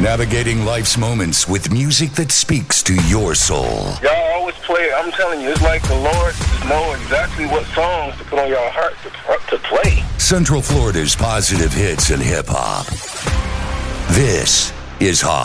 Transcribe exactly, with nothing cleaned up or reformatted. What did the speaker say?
Navigating life's moments with music that speaks to your soul. Y'all always play, I'm telling you, it's like the Lord know exactly what songs to put on your heart to, to play. Central Florida's positive hits and hip-hop. This is Hot.